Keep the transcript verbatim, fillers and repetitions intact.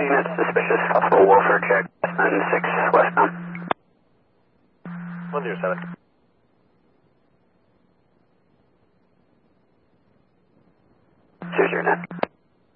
Unit suspicious, possible welfare check, and six westbound. one zero seven. Choose your net.